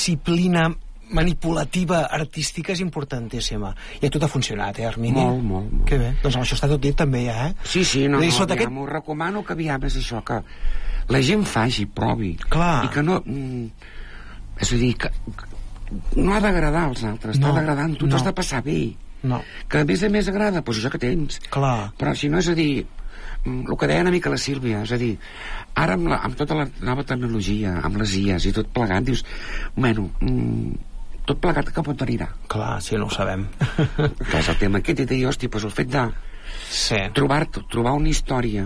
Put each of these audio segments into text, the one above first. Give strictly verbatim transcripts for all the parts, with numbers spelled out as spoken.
disciplina manipulativa artística és importantíssima. I a tu t'ha funcionat, eh, Armini? Molt, molt, molt. Que bé. Doncs això està tot dit també, ja, eh? Sí, sí, no, no, aviam, aquest... ho recomano que aviam és això, que la gent faci, provi. Clar. I que no... Mm, és a dir, que, que no ha d'agradar als altres, no, t'ha d'agradar, tu no. T'has de passar bé. No. Que a més a més agrada, doncs això que tens. Clar. Però si no, és a dir, el que deia una mica la Sílvia, és a dir, ara amb, la, amb tota la nova tecnologia, amb les I As i tot plegat, dius, bueno... Mm, tot plegat cap on anirà. Clar, sí, no ho sabem. Que és el tema aquest, i de dir, hòstia, doncs el fet de sí. trobar, trobar una història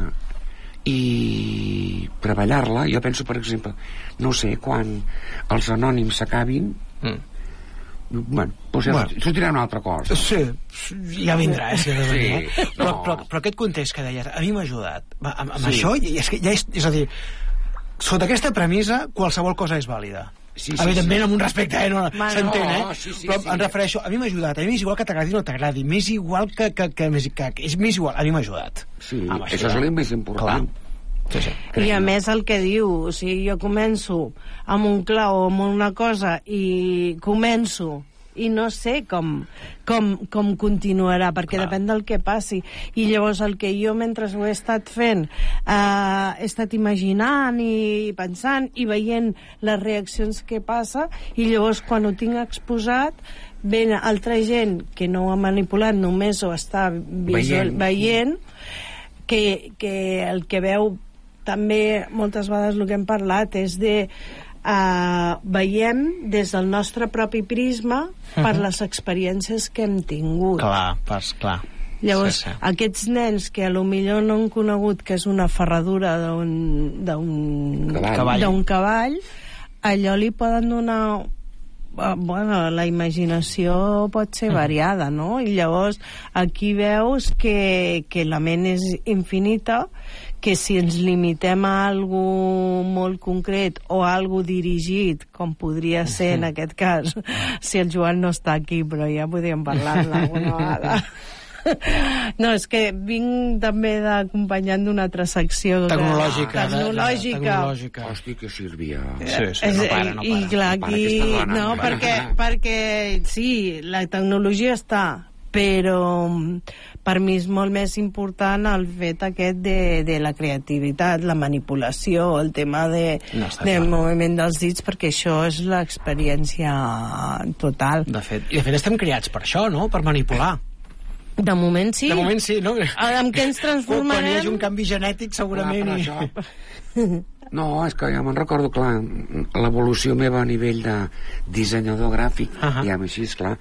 i treballar-la, jo penso, per exemple, no sé, quan els anònims s'acabin, mm. bueno, doncs ja bueno. sortirà una altra cosa. Sí, ja vindrà, eh, si ha de venir, sí, eh? no. però, però, però aquest context que deies, a mi m'ha ajudat. Amb, amb sí. això, és, que ja és, és a dir, sota aquesta premissa, qualsevol cosa és vàlida. Sí, sí, evidentment, sí. amb un respecte, eh? No, s'entén, eh? No, sí, sí, però sí. em refereixo, a mi m'ha ajudat, a mi m'és igual que t'agradi o no t'agradi, m'és igual que, que, que, que, que és més igual, a mi m'ha ajudat. Sí, ah, això és el més important. Sí, sí. I a més el que diu, o sigui, jo començo amb un clau o amb una cosa i començo i no sé com, com, com continuarà, perquè clar. Depèn del que passi. I llavors el que jo, mentre ho he estat fent, eh, he estat imaginant i pensant i veient les reaccions que passa, i llavors quan ho tinc exposat ven altra gent que no ho ha manipulat, només ho està visual, veient, veient que, que el que veu també moltes vegades el que hem parlat és de Uh, veiem des del nostre propi prisma uh-huh. per les experiències que hem tingut. Clar, pas, clar. Llavors, sí, sí. aquests nens que a lo millor no han conegut que és una ferradura d'un d'un cavall. d'un cavall, allò li poden donar... Bueno, la imaginació pot ser variada, no? I llavors aquí veus que, que la ment és infinita, que si ens limitem a algo molt concret o a algo dirigit, com podria ser en aquest cas, si el Joan no està aquí, però ja podríem parlar-ne alguna vegada. No, és que vinc també d'acompanyant d'una altra secció tecnològica. Tecnològica. tecnològica. Hosti, que Sílvia. Sí, sí, no para, no para. I clar, no para, aquí... dona, No, perquè, perquè sí, la tecnologia està, però per mi és molt més important el fet aquest de, de la creativitat, la manipulació, el tema de, no del moviment dels dits, perquè això és l'experiència total. De fet, i de fet estem criats per això, no? Per manipular. De moment sí. De moment sí, no? Amb què ens transformarem? Quan hi hagi un canvi genètic, segurament... Clar, i... No, és que ja me'n recordo, clar, l'evolució meva a nivell de dissenyador gràfic, uh-huh. diguem així, esclar.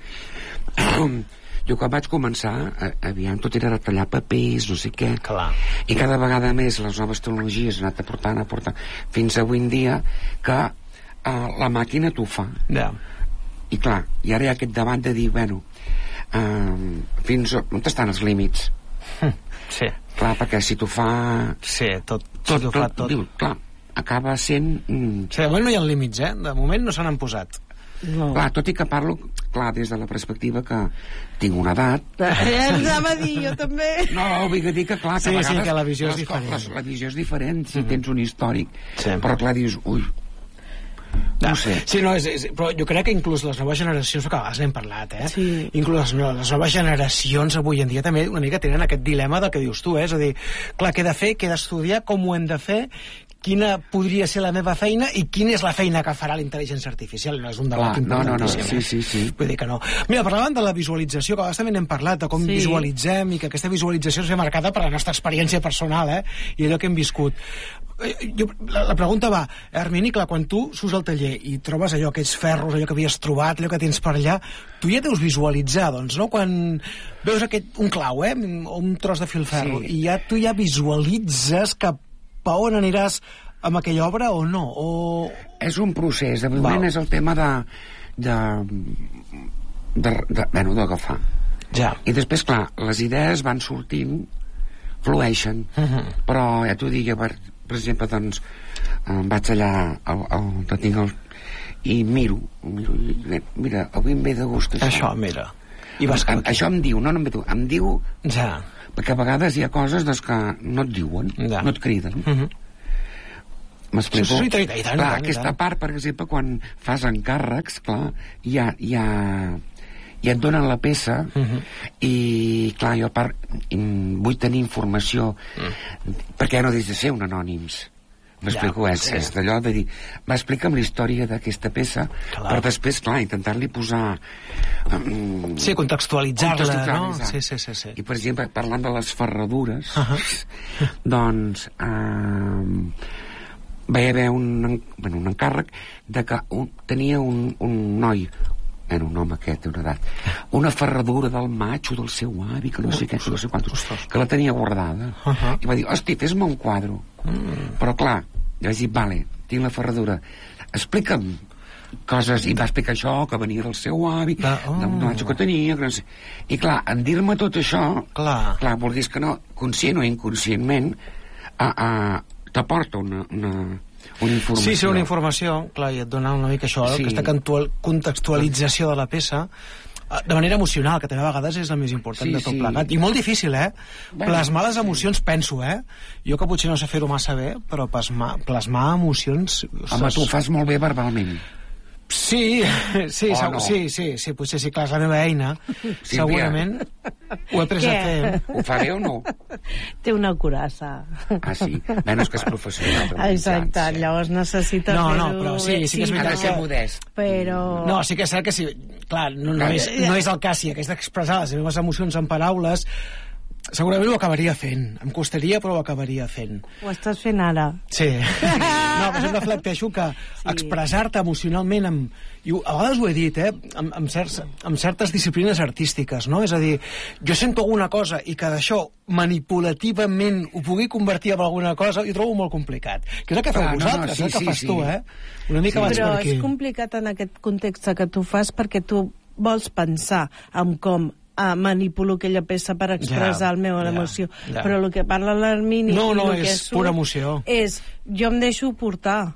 Jo quan vaig començar, aviam, tot era retallar papers, no sé què, clar. I cada vegada més les noves tecnologies han anat aportant, aportant, fins avui en dia que uh, la màquina t'ho fa. Yeah. I clar, i ara hi ha aquest debat de dir, bueno, uh, fins on estan els límits? Sí. Clar, perquè si t'ho fa... Sí, tot, tot, si t'ho fa tot. Diu, clar, acaba sent... Mm, sí, de moment no hi ha límits, eh? De moment no se n'han posat. No. Clar, tot i que parlo, clar, des de la perspectiva que tinc una edat... Ja anava a dir, jo també. No, vull dir que, clar, que sí, a vegades... Sí, que la visió és diferent. Les, la visió és diferent si mm-hmm. tens un històric. Sí. Però, clar, dius, ui... No, no sé. Sí, no, és, és, però jo crec que inclús les noves generacions, que a vegades n'hem parlat, eh? Sí. Inclús les, les noves generacions avui en dia també una mica tenen aquest dilema del que dius tu, eh? És a dir, clar, què he de fer, què he d'estudiar, com ho hem de fer, quina podria ser la meva feina i quina és la feina que farà la intel·ligència artificial. No és un debat importantíssim. No, no, no, sí, sí, sí. Vull dir que no. Mira, parlaven de la visualització, que a vegades també n'hem parlat, de com sí. visualitzem, i que aquesta visualització és marcada per la nostra experiència personal, eh? I allò que hem viscut. Jo, la, la pregunta va, Armini, clar, quan tu surts al taller i trobes allò, aquests ferros, allò que havies trobat, allò que tens per allà, tu ja deus visualitzar, doncs, no? Quan veus aquest, un clau, eh? O un tros de filferro, sí. I ja tu ja visualitzes cap a on aniràs amb aquella obra o no? O... És un procés, de moment Val. És el tema de de, de, de bueno, d'agafar. Ja. I després, clar, les idees van sortint, flueixen, uh-huh. però ja t'ho dic, per, per exemple, doncs, em vaig allà al, al, al, tinc el, i miro, miro i, mira, avui em ve de gust això. Això, mira. I vas em, això em diu, no, no em ve tu, em diu... Ja. Perquè a vegades hi ha coses des que no et diuen, ja. no et criden. Uh-huh. M'explico? Sí, sí, sí, i tant, i tant, clar, i tant. aquesta part, per exemple, quan fas encàrrecs, clar, ja, ja, ja et donen la peça uh -huh. i, clar, jo a part vull tenir informació uh. perquè no deixes de ser un anònims. M'explico, ja, és, sí. és d'allò de dir m'explica'm la història d'aquesta peça clar. Per després, clar, intentar-li posar um, sí, contextualitzar-la, contextualitzar no? Sí, sí, sí, sí. I, per exemple, parlant de les ferradures uh -huh. doncs um, va haver un, bueno, un encàrrec de que un, tenia un, un noi era un home aquest, d'una edat una ferradura del matxo del seu avi que no sé què, que no sé quantos, que la tenia guardada uh -huh. i va dir, hosti, fes-me un quadre mm. però clar, jo vaig dir, vale, tinc la ferradura, explica'm coses, i va explicar això que venia del seu avi, ah, oh. del matxo que tenia que no sé. I clar, en dir-me tot això clar, clar vol dir que no, conscient o inconscientment a, a, t'aporta una, una una informació. Sí, sí, una informació, clar, i et dona una mica això, sí. aquesta contextualització de la peça, de manera emocional, que també a vegades és la més important sí, de tot sí. plegat. I molt difícil, eh? Bueno, plasmar les emocions, sí. penso, eh? Jo que potser no sé fer-ho massa bé, però plasmar, plasmar emocions... Home, tu ho fas molt bé verbalment. Sí, sí, oh, no. sí, sí, sí, potser sí, clar, és la meva eina. Sí, segurament ho he pres a fer. Ho fa bé o no? Té una curassa. Ah, sí? Menys que és professional. Exacte, sí. Llavors necessita no, fer-ho... No, però sí, sí que és veritat. Ha de ser modest. Però... No, sí que és cert que sí. Clar, no, no, és, no és el cas, si hagués d'expressar les meves emocions en paraules, segurament ho acabaria fent. Em costaria, però ho acabaria fent. Ho estàs fent ara. Sí. No, però sempre reflecteixo que sí. expressar-te emocionalment amb, i a vegades ho he dit, eh, amb, amb, certs, amb certes disciplines artístiques, no? És a dir, jo sento alguna cosa i que d'això manipulativament ho pugui convertir en alguna cosa, ho trobo molt complicat. Que és el que feu ah, vosaltres, no, no, sí, és el que sí, fas sí. tu, eh? Una mica sí. vaig però per aquí. És complicat en aquest context que tu fas perquè tu vols pensar en com a manipulo aquella peça per expressar ja, la meva ja, emoció. Ja. Però el que parla l'Hermini... No, no, és surt, pura emoció. És, jo em deixo portar.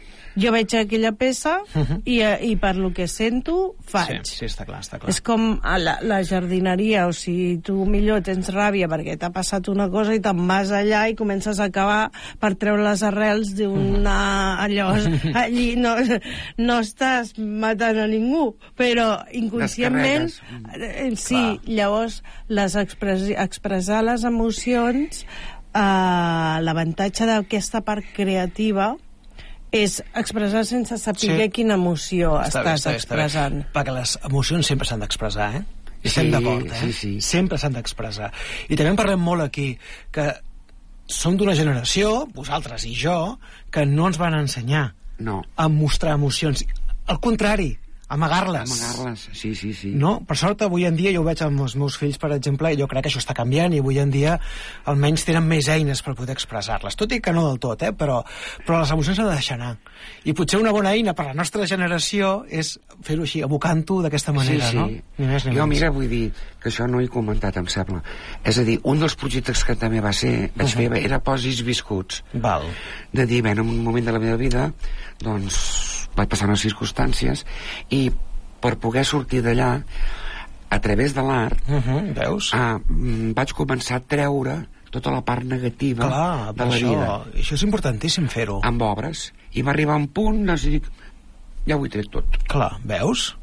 Jo veig aquella peça uh -huh. i, i per lo que sento faig. Sí, sí, està clar, està clar. És com a la, la jardineria, o sigui, tu millor tens ràbia perquè t'ha passat una cosa i te'n vas allà i comences a acabar per treure les arrels d'una... allò, allí no, no estàs matant a ningú, però inconscientment... Eh, sí, clar. Llavors, les expres, expressar les emocions, eh, l'avantatge d'aquesta part creativa és expressar sense saber sí. quina emoció està estàs bé, expressant. Bé, perquè les emocions sempre s'han d'expressar, eh? I estem sí, d'acord, eh? Sí, sí. Sempre s'han d'expressar. I també en parlem molt aquí, que som d'una generació, vosaltres i jo, que no ens van ensenyar no. a mostrar emocions. Al contrari, amagar-les. Amagar-les, sí, sí, sí. No? Per sort, avui en dia, jo ho veig amb els meus fills, per exemple, i jo crec que això està canviant, i avui en dia almenys tenen més eines per poder expressar-les. Tot i que no del tot, eh? Però, però les emocions s'han de deixar anar. I potser una bona eina per a la nostra generació és fer-ho així, abocant-ho d'aquesta manera, sí, sí. no? Ni més, ni jo, menys. mira, vull dir que això no he comentat, em sembla. És a dir, un dels projectes que també va ser, vaig uh -huh. fer, era Posis viscuts. Val. De dir, bé, en un moment de la meva vida, doncs vaig passar unes circumstàncies i per poder sortir d'allà a través de l'art uh -huh, veus? Ah, vaig començar a treure tota la part negativa clar, de la això, vida. Això és importantíssim fer-ho. Amb obres. I va arribar un punt doncs, i dic, ja ho he tret tot. Clar, veus?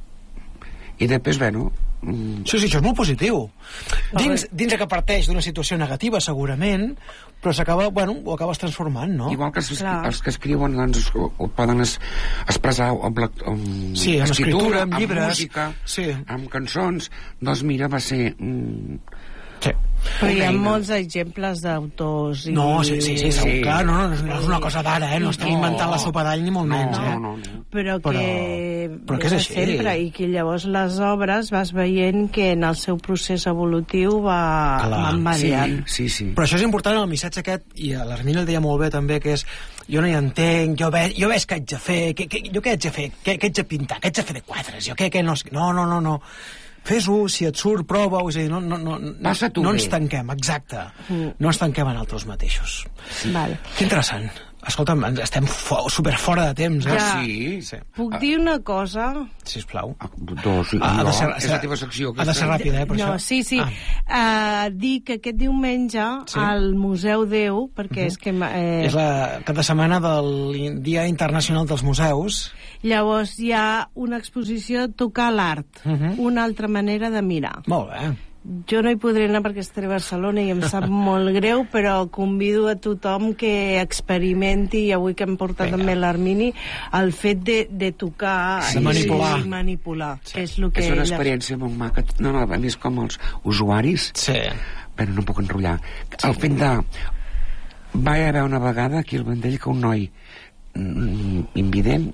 I després, bueno... Sí, sí, això és molt positiu. Dins, dins que parteix d'una situació negativa, segurament, però s'acaba, bueno, ho acabes transformant, no? Igual que els, els que escriuen, doncs, ho, ho poden es, expressar amb, amb, sí, amb escritura, amb llibres, amb música, sí. amb cançons. Doncs mira, va ser... Mm, sí. Però hi ha molts exemples d'autors i... No, sí, sí, sí, sí. Clar, no, no, no és una cosa d'ara, eh? No estem no, inventant la sopa d'all ni molt no, menys, eh? No, no, no. Però que... Però, però que és així. Sempre, i que llavors les obres vas veient que en el seu procés evolutiu va, van variant. Sí, sí, sí. Però això és important, el missatge aquest, i l'Hermini el deia molt bé també, que és jo no hi entenc, jo veig, jo veig què haig de fer, que, que, jo què haig de fer, què, què haig de pintar, què haig de fer de quadres, jo què, què no... No, no, no, no. Fes-ho, si et surt, prova-ho, és a dir, no, no, no, no, no ens tanquem, exacte. Mm. No ens tanquem en altres mateixos. Sí. Vale. Que interessant. Escolta'm, estem fo super fora de temps, eh? Ja. Sí? Sí. Puc dir una cosa? Sisplau. Dos, i Ha jo, de ser, és la teva secció. Ha de ser ràpida, eh, per no, això. sí, sí. Ah. Uh, dir que aquest diumenge Sí. al Museu Déu, perquè és que... Eh, És la cap de setmana del Dia Internacional dels Museus. Llavors hi ha una exposició Tocar l'art, Mhm. una altra manera de mirar. Molt bé. Jo no hi podré anar perquè estaré a Barcelona i em sap molt greu, però convido a tothom que experimenti, i avui que hem portat Vinga. també l'Armini, el fet de, de tocar Sí, i manipular. i manipular. Sí. Que és, el que És una ella- experiència molt maca. No, no, a més com els usuaris, Sí. però no puc enrotllar. El fet de... Va haver una vegada aquí al Vendell que un noi mm, invident,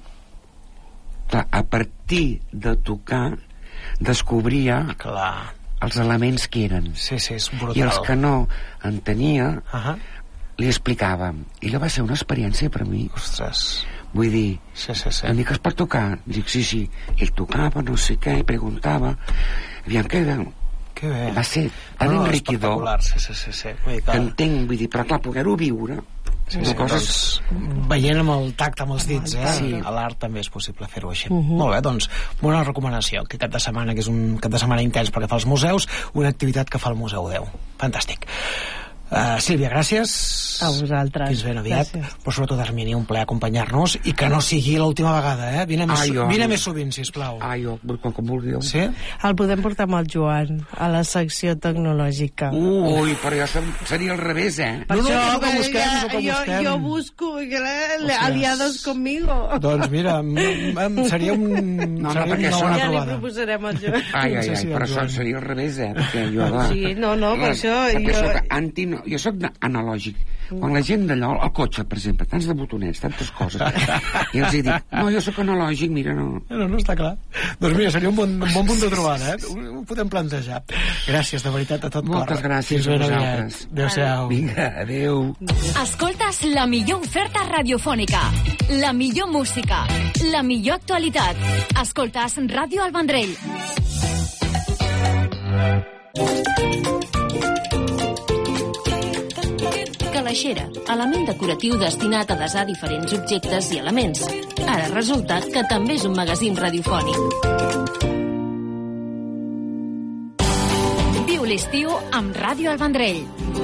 clar, a partir de tocar, descobria Clar. els elements que eren. Sí, sí, és brutal. I els que no entenia, Ahà. li explicàvem. I allò va ser una experiència per mi. Ostres. Vull dir, Sí, sí, sí. a mi que es pot tocar? Dic, sí, sí. Ell tocava, no sé què, i preguntava. Aviam, què era? Que bé. Va ser tan No, no, enriquidor espectacular, sí, sí, sí, sí. Vull dir que que... entenc, vull dir, però clar, poder-ho viure, Sí, una sí, cosa és... doncs, veient amb el tacte, amb els dits, eh? Sí. A l'art també és possible fer-ho així. Uh -huh. Molt bé, doncs, bona recomanació. Aquest cap de setmana, que és un cap de setmana intens perquè fa els museus, una activitat que fa el Museu Déu. Fantàstic. Uh, Sílvia, gràcies. A vosaltres. Fins ben aviat. Gràcies. Però sobretot, Armini, un plaer acompanyar-nos i que no sigui l'última vegada, eh? Vine més, Ai, jo- vine més sovint, sisplau. Ah, jo, quan, quan vulgueu. Sí? El podem portar amb el Joan a la secció tecnològica. Uh. Ui, però ja som- seria al revés, eh? No, no, que és el que que busquem, és el que jo, busquem. jo busco que, Ostres. aliados conmigo. Doncs mira, m- m- seria, un, no, seria perquè una això- bona Ja li trobada. proposarem al Joan. Ai, ai, Sí, ai, sí, però el això Joan. seria al revés, eh? Perquè jo... Va, Sí, no, no, per això perquè jo- soc anti... No, jo soc analògic. Quan la gent d'allò, al cotxe, per exemple, tants de botonets, tantes coses, i els hi dic, no, jo sóc analògic, mira, no... No, no, està clar. Doncs mira, seria un bon, un bon punt de trobada, eh? Ho, ho podem plantejar. Gràcies, de veritat, a tot cor. Moltes gràcies Fins ben a aviat. vosaltres. Adéu-siau. Vinga, adéu. Escoltes la millor oferta radiofònica, la millor música, la millor actualitat. Escoltes Ràdio El Vendrell. Calaixera, element decoratiu destinat a desar diferents objectes i elements. Ara resulta que també és un magazín radiofònic. Viu l'estiu amb Ràdio El Vendrell.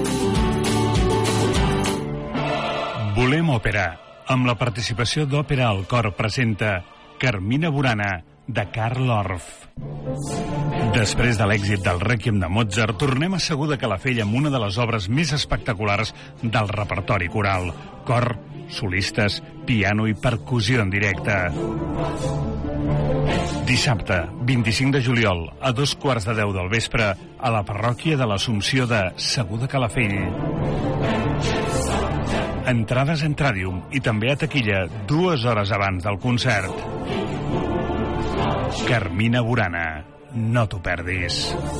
Volem òpera. Amb la participació d'Òpera al Cor presenta Carmina Burana, de Karl Orff. Després de l'èxit del Rèquiem de Mozart, tornem a Segur de Calafell amb una de les obres més espectaculars del repertori coral. Cor, solistes, piano i percussió en directe. Dissabte, vint-i-cinc de juliol, a dos quarts de deu del vespre, a la parròquia de l'Assumpció de Segur de Calafell. Entrades en Tràdium i també a taquilla dues hores abans del concert. Carmina Burana, no t'ho perdis.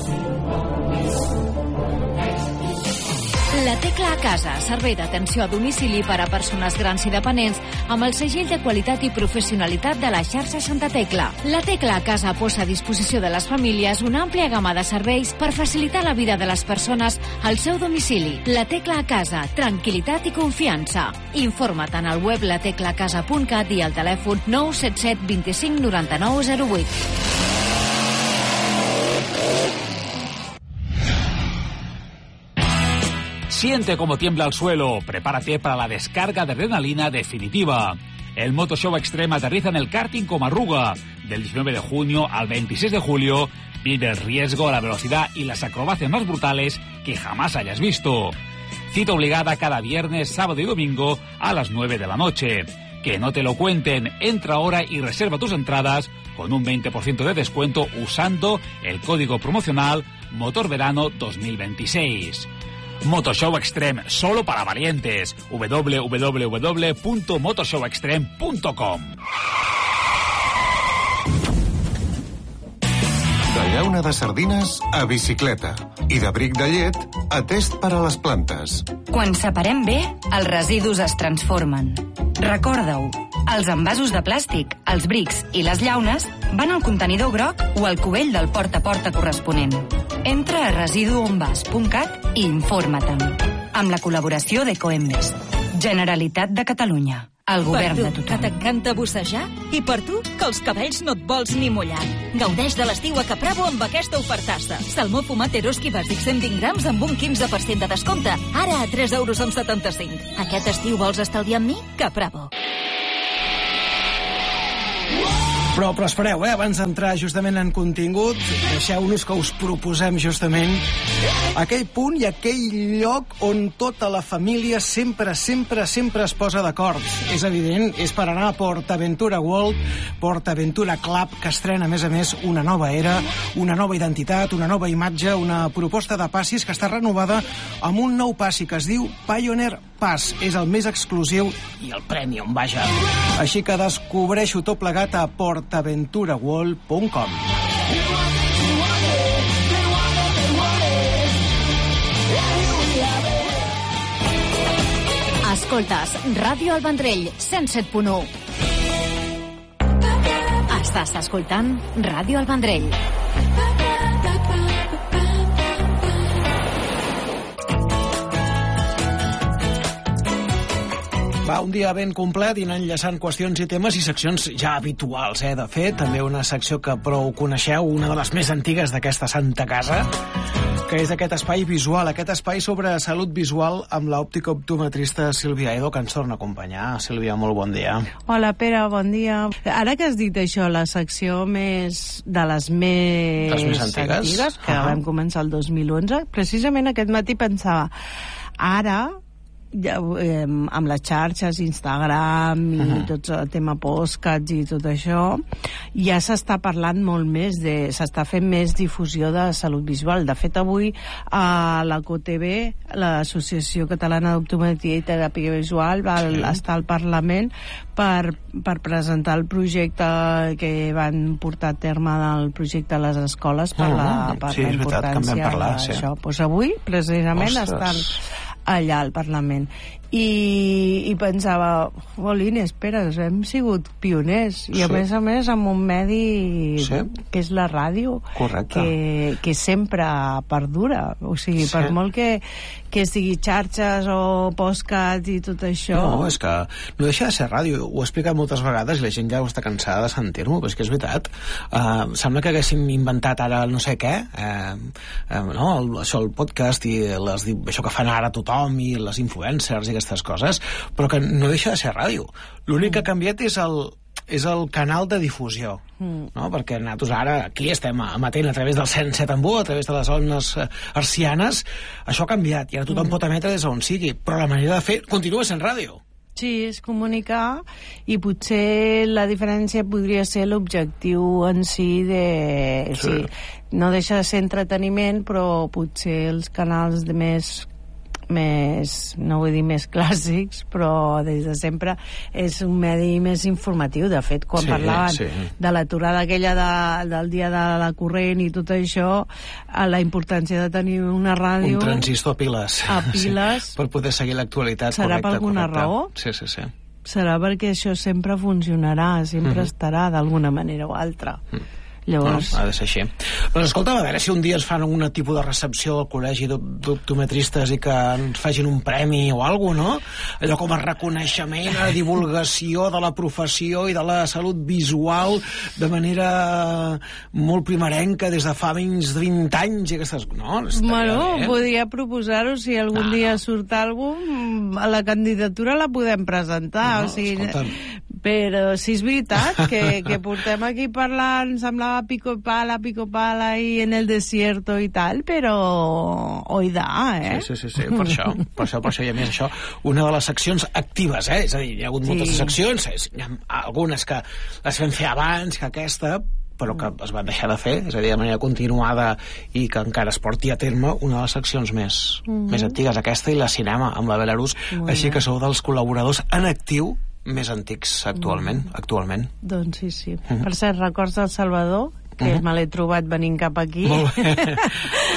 La Tecla a Casa, servei d'atenció a domicili per a persones grans i dependents amb el segell de qualitat i professionalitat de la xarxa Santa Tecla. La Tecla a Casa posa a disposició de les famílies una àmplia gamma de serveis per facilitar la vida de les persones al seu domicili. La Tecla a Casa, tranquil·litat i confiança. Informa't en el web la tecla casa punt cat i al telèfon nou set set dos cinc nou nou zero vuit. Siente cómo tiembla el suelo. Prepárate para la descarga de adrenalina definitiva. El Motoshow Extreme aterriza en el karting Comarruga. Del diecinueve de junio al veintiséis de julio, vive el riesgo, la velocidad y las acrobacias más brutales que jamás hayas visto. Cita obligada cada viernes, sábado y domingo a las nueve de la noche. Que no te lo cuenten. Entra ahora y reserva tus entradas con un veinte por ciento de descuento usando el código promocional MOTORVERANO dos mil veintiséis. Motoshow Extreme, solo para valientes. w w w punto motoshow extreme punto com. De llauna de sardines a bicicleta i de bric de llet a test per a les plantes. Quan separem bé, els residus es transformen. Recorda-ho, els envasos de plàstic, els brics i les llaunes van al contenidor groc o al cubell del porta a porta corresponent. Entra a residuonvas punt cat i informa-te'n. Amb la col·laboració d'Ecoembes. Generalitat de Catalunya. El govern de Per tu, tothom. que t'encanta bussejar, i per tu, que els cabells no et vols ni mullant. Gaudeix de l'estiu a Capravo amb aquesta ofertassa. Salmó fumat Eroski bàsic cent vint grams amb un quinze per cent de descompte. Ara a tres euros amb setanta-cinc. Aquest estiu vols estalviar amb mi? Capravo. Però, però espereu, eh? Abans d'entrar justament en contingut, deixeu-nos que us proposem justament aquell punt i aquell lloc on tota la família sempre, sempre, sempre es posa d'acord. És evident, és per anar a PortAventura World, PortAventura Club, que estrena, a més a més, una nova era, una nova identitat, una nova imatge, una proposta de passis que està renovada amb un nou passi que es diu Pioneer Pass. És el més exclusiu i el premium, vaja. Així que descobreixo tot plegat a portaventura world punt com. Escoltes Ràdio El Vendrell, cent set punt u. Estàs escoltant Ràdio El Vendrell. Va, un dia ben complet i anar enllaçant qüestions i temes i seccions ja habituals, eh? De fet, també una secció que prou coneixeu, una de les més antigues d'aquesta santa casa, que és aquest espai visual, aquest espai sobre salut visual amb l'òptica optometrista Sílvia Edo, que ens torna a acompanyar. Sílvia, molt bon dia. Hola, Pere, bon dia. Ara que has dit això, la secció més de les més, les més antigues, antigues que uh -huh. vam començar el dos mil onze, precisament aquest matí pensava, ara ja, eh, amb les xarxes, Instagram i uh-huh. tot el tema postcats i tot això, ja s'està parlant molt més de, s'està fent més difusió de salut visual. De fet, avui a la C O T V, l'Associació Catalana d'Optometria i Teràpia Visual, va sí. estar al Parlament per, per presentar el projecte que van portar a terme del projecte a les escoles per uh-huh. la, per sí, la és veritat, que en vam parlar, d'això. Sí. Pues avui, precisament, Ostres. estan allà al Parlament i, i pensava, Bolín, espera, hem sigut pioners i sí. a més a més amb un medi sí. que és la ràdio. Correcte. que, que sempre perdura, o sigui, sí. per molt que, que sigui xarxes o postcats i tot això. No, és que no deixa de ser ràdio, ho he explicat moltes vegades i la gent ja està cansada de sentir-m'ho, però és que és veritat. Uh, sembla que haguéssim inventat ara no sé què, uh, uh, no? el, això, el podcast i les, això que fan ara tothom i les influencers i aquestes coses, però que no deixa de ser ràdio. L'únic mm. que ha canviat és el, és el canal de difusió, mm. no? Perquè nosaltres ara aquí estem emetent a través del cent set amb u, a través de les ones hercianes, això ha canviat i ara tothom mm. pot emetre des d'on sigui, però la manera de fer continua sent ràdio. Sí, és comunicar, i potser la diferència podria ser l'objectiu en si de... Sí. Sí, no deixa de ser entreteniment, però potser els canals de més més, no vull dir més clàssics, però des de sempre és un medi més informatiu. De fet, quan sí, parlaven sí. de l'aturada aquella de, del dia de la corrent i tot això, a la importància de tenir una ràdio... Un transistor a piles. A piles. Sí, per poder seguir l'actualitat. Serà correcta, per alguna correcta. raó? Sí, sí, sí. Serà perquè això sempre funcionarà, sempre mm-hmm. estarà d'alguna manera o altra. Mm. Llavors... No, ha de ser així. Però escolta, a veure si un dia ens fan un tipus de recepció al col·legi d'optometristes i que ens facin un premi o alguna cosa, no? Allò com a reconeixement, a divulgació de la professió i de la salut visual de manera molt primerenca des de fa menys de vint anys i aquestes... No, bueno, bé. Podria proposar-ho, si algun ah. dia surt algú, a la candidatura la podem presentar, no, o sigui... Escolta'm. Però si és veritat que, que portem aquí parlant, semblava pico y pala, pico pala i en el desierto i tal, però oida, eh? Sí, sí, sí, sí, per això, per això, per això, i a més això, una de les seccions actives, eh? És a dir, hi ha hagut moltes sí. seccions, hi ha algunes que les vam fer abans que aquesta, però que es van deixar de fer, és a dir, de manera continuada i que encara es porti a terme una de les seccions més, mm-hmm. més antigues, aquesta i la cinema, amb la Belarus, molt així bé. Que sou dels col·laboradors en actiu més antics actualment. Mm. actualment. Doncs sí, sí. Mm-hmm. Per cert, records del Salvador, que mm-hmm. me l'he trobat venint cap aquí.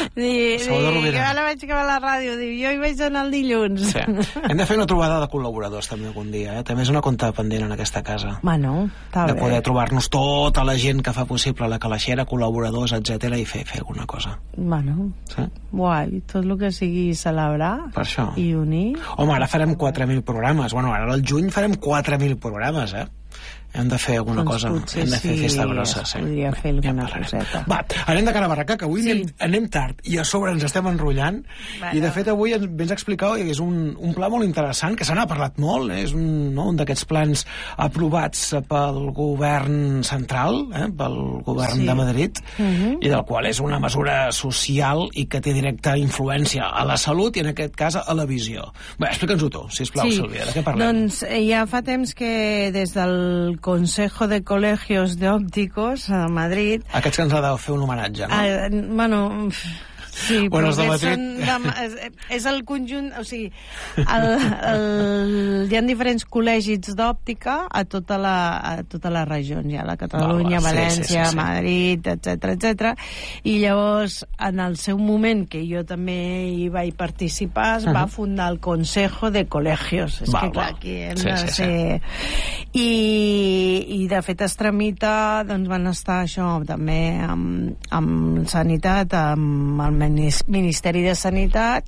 Salvador Rovira. Ara vaig acabar la ràdio, diu, jo hi vaig anar el dilluns. Sí. Hem de fer una trobada de col·laboradors també algun dia, eh? També és una compta pendent en aquesta casa. Bueno, està de bé. poder trobar-nos tota la gent que fa possible la calaixera, col·laboradors, etcètera, i fer, fer alguna cosa. Bueno, sí? Guai, tot el que sigui celebrar per això. I unir. Home, ara farem quatre mil programes. Bueno, ara al juny farem quatre mil programes, eh? Hem de fer alguna doncs cosa, hem de fer sí, festa grossa. Sí, podria fer alguna ja coseta. Va, anem de cara a barraca, que avui sí. anem, anem tard i a sobre ens estem enrotllant. Bueno. I de fet avui ens vens a explicar que és un, un pla molt interessant, que se n'ha parlat molt, eh? És un, no, un d'aquests plans aprovats pel govern central, eh? pel govern sí. de Madrid, uh -huh. i del qual és una mesura social i que té directa influència a la salut i en aquest cas a la visió. Bé, explica'ns-ho tu, sisplau, sí. Sílvia, de què parlem? Doncs ja fa temps que des del Consejo de Colegios de Ópticos a Madrid... Aquests que ens ha de fer un homenatge, no? Eh, bueno... Sí, bueno, però són de, és, és el conjunt, o sigui, el, el, hi ha diferents col·legis d'òptica a tota la, a tota la regió, ja la Catalunya, va, va, València, sí, sí, sí, sí. Madrid, etcètera, etcètera. I llavors, en el seu moment, que jo també hi vaig participar, es uh -huh. va fundar el Consejo de Colegios. És va, que, clar, aquí hem sí, de sí, ser... Sí. I, I, de fet, es tramita, doncs van estar això, també amb, amb Sanitat, amb el Ministeri de Sanitat,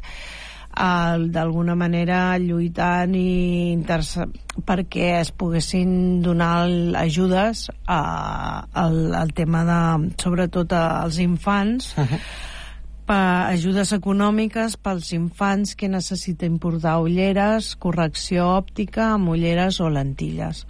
d'alguna manera lluitant i perquè es poguessin donar ajudes a, al, al tema de, sobretot als infants, uh -huh. per ajudes econòmiques pels infants que necessiten portar ulleres, correcció òptica amb ulleres o lentilles,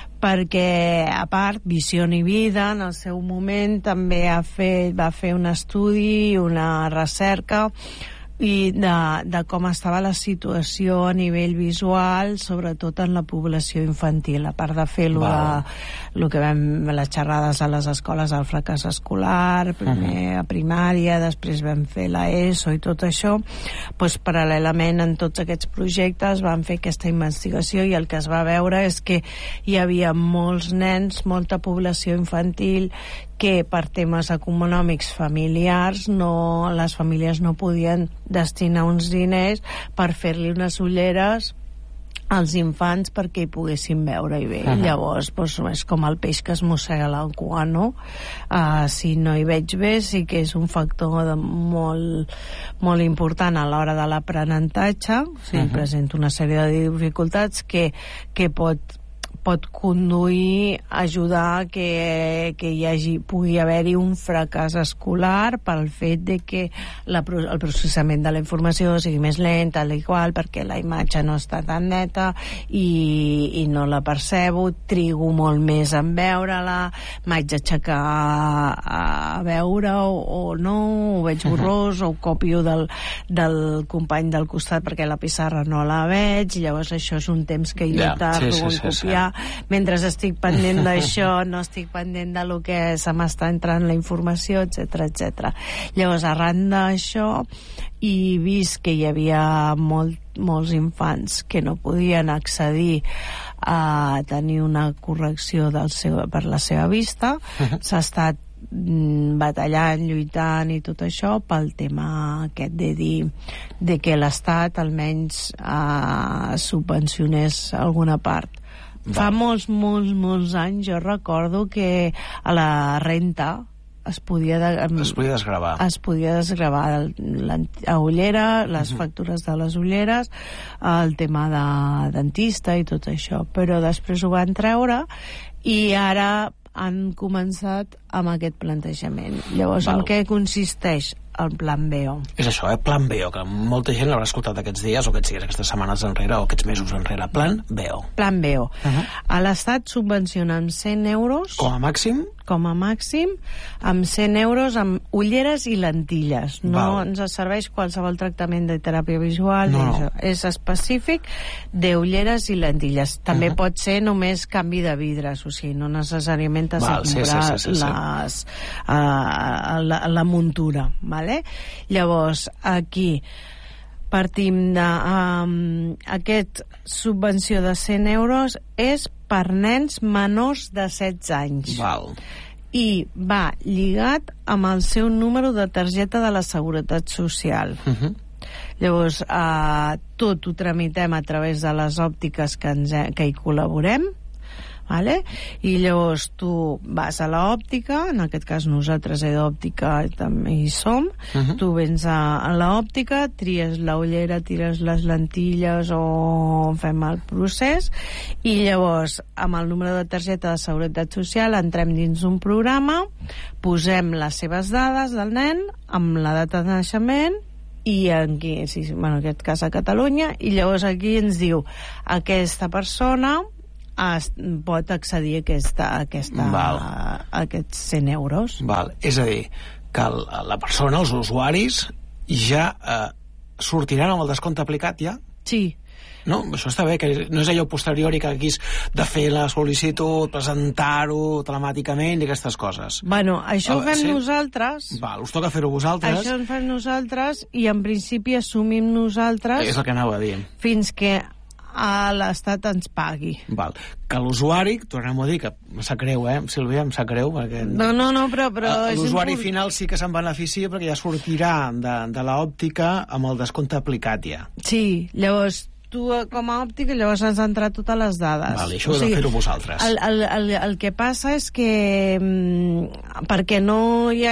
perquè a part Visió i Vida en el seu moment també ha fet, va fer un estudi, una recerca i de, de com estava la situació a nivell visual, sobretot en la població infantil, a part de fer lo, lo que vam, les xerrades a les escoles del fracàs escolar, primer uh -huh. a primària, després vam fer la ESO i tot això, doncs paral·lelament en tots aquests projectes van fer aquesta investigació i el que es va veure és que hi havia molts nens, molta població infantil que per temes econòmics familiars no, les famílies no podien destinar uns diners per fer-li unes ulleres als infants perquè hi poguessin veure-hi bé. Uh -huh. Llavors, doncs, és com el peix que es mossega la cua, no? Uh, si no hi veig bé, sí que és un factor de molt, molt important a l'hora de l'aprenentatge. O sigui, uh -huh. presenta una sèrie de dificultats que, que pot pot conduir a ajudar que, que hi hagi, pugui haver-hi un fracàs escolar pel fet de que la, el processament de la informació sigui més lent, tal i qual, perquè la imatge no està tan neta i, i no la percebo, trigo molt més en veure-la, m'haig d'aixecar a, a veure o, o no, ho veig borrós, o ho copio del, del company del costat perquè la pissarra no la veig, llavors això és un temps que jo yeah. tardo sí, sí, en copiar. Sí, sí. Mentre estic pendent d'això no estic pendent de lo que se m'està entrant la informació, etcètera, etcètera. Llavors, arran d'això i vist que hi havia molt, molts infants que no podien accedir a tenir una correcció del seu, per la seva vista, uh-huh. s'ha estat batallant, lluitant i tot això pel tema aquest de dir de que l'Estat almenys eh, subvencionés alguna part. Fa molts, molts, molts anys jo recordo que a la renta es podia, de, es podia desgravar es podia desgravar la ullera, les uh-huh. factures de les ulleres, el tema de dentista i tot això, però després ho van treure i ara han començat amb aquest plantejament. Llavors, Val. En què consisteix el Plan B O? És això, eh? Plan B O, que molta gent l'haurà escoltat aquests dies, o aquests dies, aquestes setmanes enrere, o aquests mesos enrere. Plan B O. Plan B O. Uh-huh. A l'Estat subvenciona amb cent euros... Com a màxim? Com a màxim, amb cent euros amb ulleres i lentilles. No Val. Ens serveix qualsevol tractament de teràpia visual, no, no. És específic d'ulleres i lentilles. També uh-huh. pot ser només canvi de vidres, o sigui, no necessàriament has de comprar sí, sí, sí, sí, les, uh, la, la muntura, val? Llavors, aquí partim de um, aquest subvenció de cent euros és per nens menors de setze anys. Val. i va lligat amb el seu número de targeta de la Seguretat Social. Uh-huh. Llavors, eh, tot ho tramitem a través de les òptiques que, ens, que hi col·laborem, vale? I llavors tu vas a l'òptica, en aquest cas nosaltres a l'òptica també hi som, uh-huh. Tu vens a, a l'òptica, tries la ullera, tires les lentilles o fem el procés, i llavors amb el número de targeta de Seguretat Social entrem dins un programa, posem les seves dades del nen amb la data de naixement i aquí, sí, bueno, en aquest cas a Catalunya, i llavors aquí ens diu aquesta persona es, pot accedir a, aquesta, a, aquesta, a, a aquests cent euros. Val. És a dir, que el, la persona, els usuaris, ja eh, sortiran amb el descompte aplicat ja? Sí. No? Això està bé, que no és allò posteriori que haguis de fer la sol·licitud, presentar-ho telemàticament i aquestes coses. Bueno, això ho fem sí? nosaltres. Val, us toca fer-ho vosaltres. Això ho fem nosaltres i en principi assumim nosaltres... És el que anava a dir. Fins que a l'Estat ens pagui. Val. Que l'usuari, tornem a dir, que em sap greu, eh, Sílvia, em sap greu, perquè... No, no, no, però... però l'usuari import... final sí que se'n beneficia perquè ja sortirà de, de l'òptica amb el descompte aplicat ja. Sí, llavors tu com a òptica llavors has d'entrar totes les dades. Vale, això ho heu de fer-ho vosaltres. El, el, el, el que passa és que mmm, perquè no hi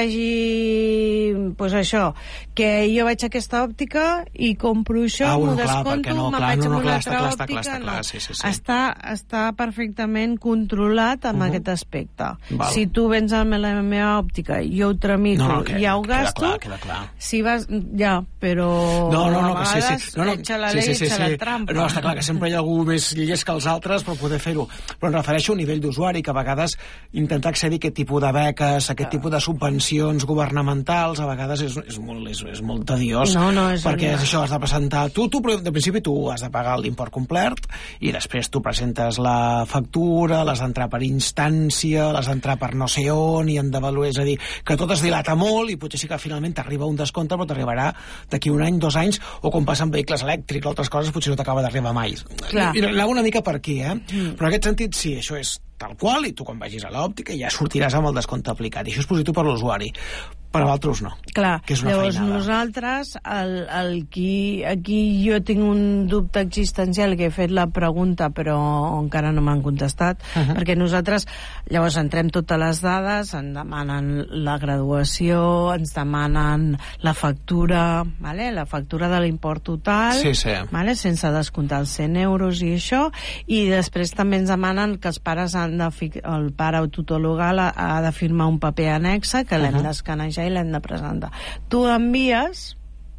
hagi pues això, que jo vaig a aquesta òptica i compro això, ah, bueno, m'ho desconto, no, me'n vaig no, no, a una clar, altra clar, òptica, clar, està, no. clar, sí, sí, sí. Està, està perfectament controlat amb uh -huh. aquest aspecte. Val. Si tu vens a la meva òptica, jo ho tramito, no, no, que, ja ho gasto, queda clar, queda clar. Si vas, ja, però no, no, no, a que vegades sí, sí. No, no, echa la sí, ley, sí, sí, echa sí. la trampa. No, està clar que sempre hi ha algú més llest que els altres per poder fer-ho. Però em refereixo a un nivell d'usuari, que a vegades intentar accedir a aquest tipus de beques, a aquest tipus de subvencions governamentals, a vegades és, és, molt, és, és molt tediós. No, no, és perquè és això, has de presentar... Tu, tu, de principi, tu has de pagar l'import complet i després tu presentes la factura, l'has d'entrar per instància, l'has d'entrar per no sé on, i han d'avaluar... És a dir, que tot es dilata molt i potser sí que finalment t'arriba un descompte, però t'arribarà d'aquí un any, dos anys, o com passa amb vehicles elèctrics o altres coses, potser no t'acaba d'arribar mai. Clar. I anava una mica per aquí, eh? Mm. Però en aquest sentit, sí, això és tal qual, i tu quan vagis a l'òptica ja sortiràs amb el descompte aplicat, i això és positiu per l'usuari. Per altres no. Clar, que és una llavors feinada. Nosaltres, el, el qui, aquí jo tinc un dubte existencial, que he fet la pregunta però encara no m'han contestat, uh-huh. perquè nosaltres llavors entrem totes les dades, ens demanen la graduació, ens demanen la factura, vale? La factura de l'import total, sí, sí. Vale? Sense descomptar els cent euros i això, i després també ens demanen que els pares han de fi... el pare o tutor legal ha, ha de firmar un paper annexe que l'hem uh-huh. d'escanejar i l'hem de presentar. Tu envies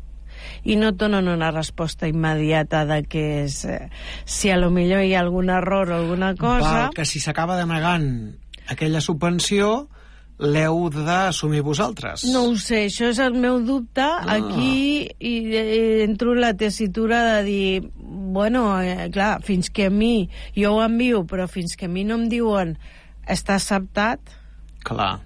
i no et donen una resposta immediata de que és, eh, si a lo millor hi ha algun error o alguna cosa... Val, que si s'acaba denegant aquella subvenció l'heu d'assumir vosaltres. No ho sé, això és el meu dubte. Ah. Aquí i, i entro en la tessitura de dir, bueno, eh, clar, fins que a mi, jo ho envio, però fins que a mi no em diuen està acceptat... Clar.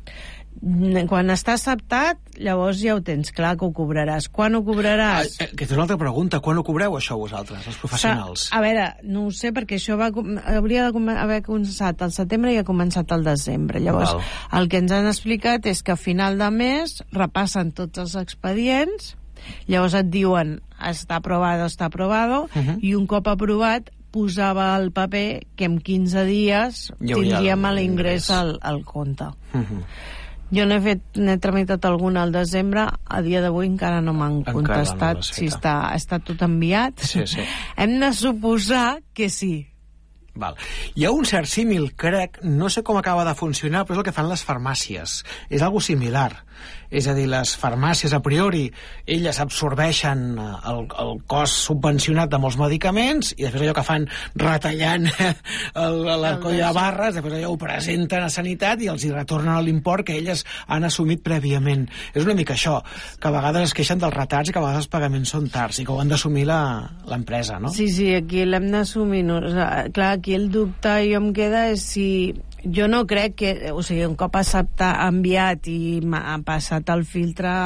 Quan està acceptat, llavors ja ho tens clar que ho cobraràs. Quan ho cobraràs? Ah, aquesta és una altra pregunta. Quan ho cobreu, això, vosaltres, els professionals? A veure, no ho sé, perquè això va, hauria d'haver començat al setembre i ha començat al desembre. Llavors, Val. el que ens han explicat és que a final de mes repassen tots els expedients, llavors et diuen està aprovat o està aprovat, uh-huh. i un cop aprovat posava al paper que en quinze dies tindríem l'ingrés al, al compte. Uh-huh. Jo n'he fet, n'he tramitat alguna al desembre, a dia d'avui encara no m'han contestat no si està, està tot enviat. Sí, sí. Hem de suposar que sí. Val. Hi ha un cert símil, crec, no sé com acaba de funcionar, però és el que fan les farmàcies. És algo similar. És a dir, les farmàcies, a priori, elles absorbeixen el, el cost subvencionat de molts medicaments i després allò que fan retallant el, la colla de barres, després allò ho presenten a Sanitat i els hi retornen l'import que elles han assumit prèviament. És una mica això, que a vegades es queixen dels retards i que a vegades els pagaments són tards i que ho han d'assumir l'empresa, no? Sí, sí, aquí l'hem d'assumir. No? O sigui, clar, aquí el dubte jo em queda és si... Jo no crec que, o sigui, un cop acceptat, enviat i ha passat el filtre,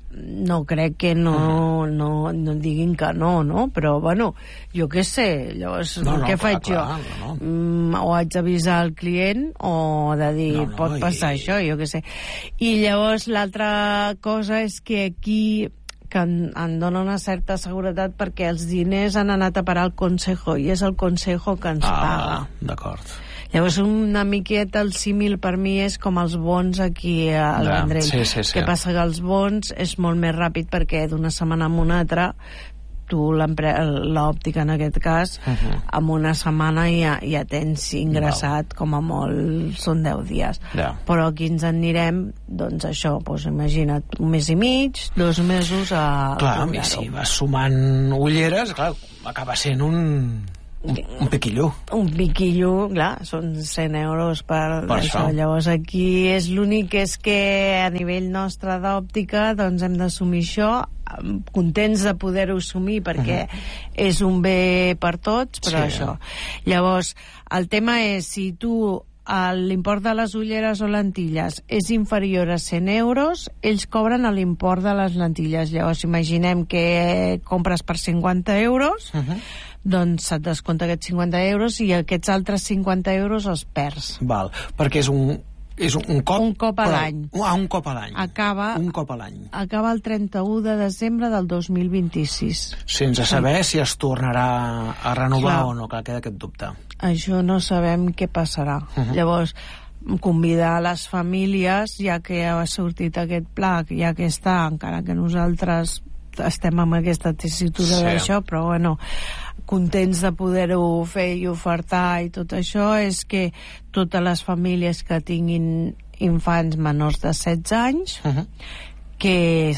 no crec que no, no, no diguin que no, no? Però, bueno, jo què sé, llavors, no, no, què clar, faig clar, jo? No, no. Mm, o haig d'avisar el client o de dir, no, no, pot passar i... això, jo què sé. I llavors l'altra cosa és que aquí que en, en dona una certa seguretat perquè els diners han anat a parar al Consejo i és el Consejo que ens ah, paga. D'acord. Llavors una miqueta el símil per mi és com els bons aquí al ja, Vendrell. Sí, sí, sí. Que passa que els bons és molt més ràpid perquè d'una setmana a una altra tu l'òptica en aquest cas uh -huh. en una setmana ja, ja tens ingressat wow. com a molt són deu dies yeah. però aquí ens en anirem doncs això, doncs imagina't un mes i mig, dos mesos a clar, i si vas sumant ulleres clar, acaba sent un Un, un piquillo. Un piquillo, clar, són cent euros per, per això. això. Llavors aquí és l'únic és que a nivell nostre d'òptica doncs hem d'assumir això, contents de poder-ho assumir perquè uh -huh. és un bé per tots, però sí, això. Eh? Llavors, el tema és si tu l'import de les ulleres o lentilles és inferior a cent euros, ells cobren l'import de les lentilles. Llavors imaginem que compres per cinquanta euros, uh -huh. doncs se't descompta aquests cinquanta euros i aquests altres cinquanta euros els perds. Val, perquè és un, és un cop... Un cop a però, l'any. Ah, un cop a l'any. Acaba, un cop a l'any. Acaba el trenta-u de desembre del dos mil vint-i-sis. Sense saber sí. si es tornarà a renovar clar. O no, que queda aquest dubte. Això no sabem què passarà. Uh -huh. Llavors, convidar les famílies, ja que ha sortit aquest pla, ja que està, encara que nosaltres estem amb aquesta tessitura sí. d'això, però bueno, contents de poder-ho fer i ofertar i tot això, és que totes les famílies que tinguin infants menors de setze anys uh -huh. que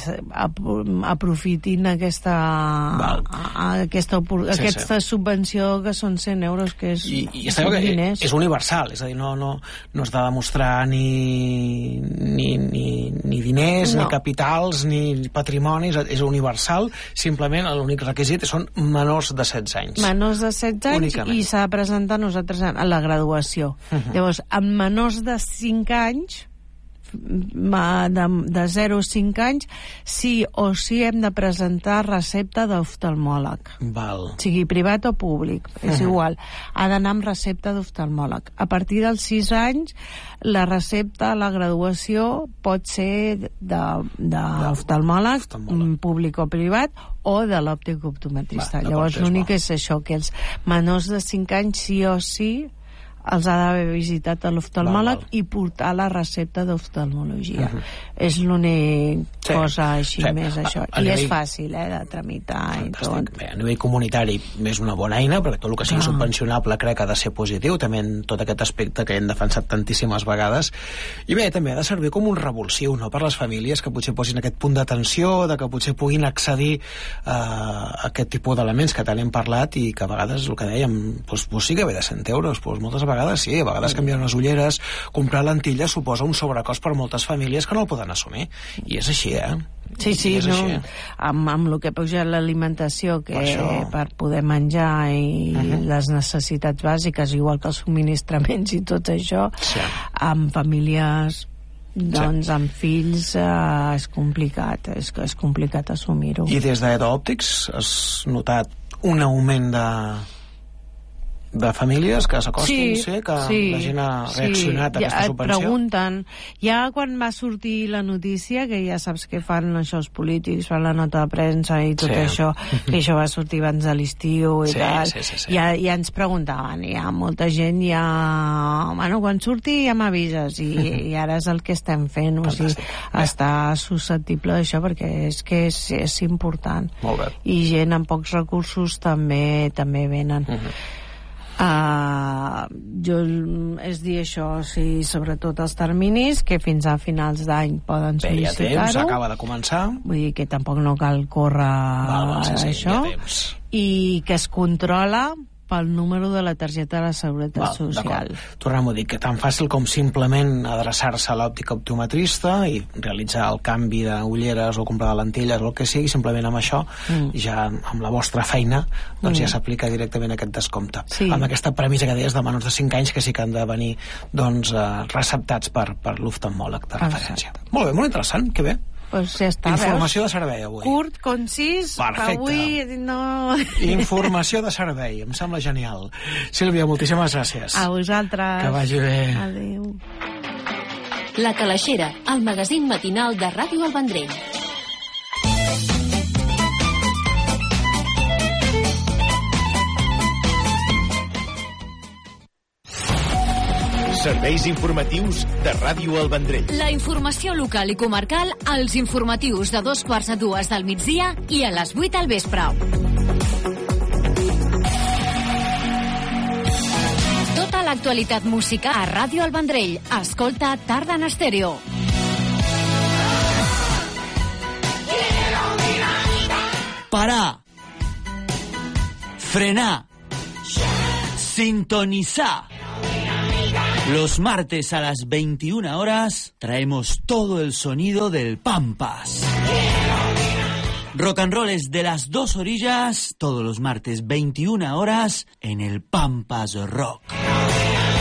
aprofitin aquesta aquesta, sí, aquesta sí. subvenció que són cent euros, que és, I, i són diners. És universal, és a dir, no, no, no has de demostrar ni, ni, ni, ni diners, no. ni capitals, ni patrimonis, és universal, simplement l'únic requisit són menors de setze anys. Menors de setze anys únicament. I s'ha de presentar nosaltres a la graduació. Uh -huh. Llavors, amb menors de cinc anys de, de zero a cinc anys sí o sí hem de presentar recepta d'oftalmòleg, val. Sigui privat o públic, és uh-huh. igual, ha d'anar amb recepta d'oftalmòleg. A partir dels sis anys la recepta, la graduació pot ser d'oftalmòleg públic o privat o de l'òptic optometrista. Va, llavors l'únic és això, que els menors de cinc anys sí o sí els ha d'haver visitat a l'oftalmòleg i portar la recepta d'oftalmologia. Uh -huh. És l'única sí. cosa així sí. més això. A, a I nivell... és fàcil, eh, de tramitar fantàstic. I tot. Bé, a nivell comunitari és una bona eina, perquè tot el que sigui ah. subvencionable crec que ha de ser positiu, també en tot aquest aspecte que hem defensat tantíssimes vegades. I bé, també ha de servir com un revulsiu, no?, per les famílies que potser posin aquest punt d'atenció, de que potser puguin accedir a aquest tipus d'elements que tant hem parlat i que a vegades, el que dèiem, doncs, doncs sí que ve de cent euros, doncs moltes vegades A vegades sí, a vegades canviar les ulleres, comprar lentilles suposa un sobrecost per moltes famílies que no el poden assumir. I és així, eh? Sí, sí, no, així, eh? amb, amb el que ha pujat l'alimentació, que per, per poder menjar i uh-huh. les necessitats bàsiques, igual que els subministraments i tot això, sí. amb famílies... doncs sí. amb fills eh, és complicat, és, és complicat assumir-ho. I des d'Edo Òptics has notat un augment de... de famílies que s'acostin, sí, sí, que sí, la gent ha reaccionat sí. a aquesta ja subvenció? Et pregunten, ja quan va sortir la notícia, que ja saps que fan això els polítics, fan la nota de premsa i tot sí. això, que això va sortir abans de l'estiu i sí, tal, sí, sí, sí. Ja, ja ens preguntaven, hi ha molta gent ja, bueno, quan surti ja m'avises, i, i ara és el que estem fent, o sigui, està susceptible d'això, perquè és que és, és important. Molt bé. I gent amb pocs recursos també també venen. Uh -huh. Uh, jo és dir això, sí, sobretot els terminis que fins a finals d'any poden sol·licitar-ho. Bé, s'acaba de començar, vull dir que tampoc no cal córrer val, val, sí, sí, això i que es controla pel número de la targeta de la Seguretat Val, Social. Tornem a dir que tan fàcil com simplement adreçar-se a l'òptica optometrista i realitzar el canvi d'ulleres o comprar de lentilles o el que sigui, simplement amb això, mm. ja amb la vostra feina, doncs mm. ja s'aplica directament aquest descompte. Sí. Amb aquesta premissa que deies de menors de cinc anys que sí que han de venir doncs, eh, receptats per, per l'oftalmòleg de referència. Exacte. Molt bé, molt interessant, que bé. Pues ja està, Informació veus? de servei, avui. Curt, concís, Perfecte. avui no... Informació de servei, em sembla genial. Sílvia, moltíssimes gràcies. A vosaltres. Que vagi bé. Adéu. La Calaixera, el magazín matinal de Ràdio El Vendrell. Serveis informatius de Ràdio El Vendrell. La informació local i comarcal als informatius de dos quarts a dues del migdia i a les vuit al vespre. Tota l'actualitat musical a Ràdio El Vendrell. Escolta Tarda en Estèreo. Parar. Frenar. Sintonizar. Los martes a las veintiuna horas traemos todo el sonido del Pampas. Rock and roll es de las dos orillas, todos los martes veintiuna horas en el Pampas Rock.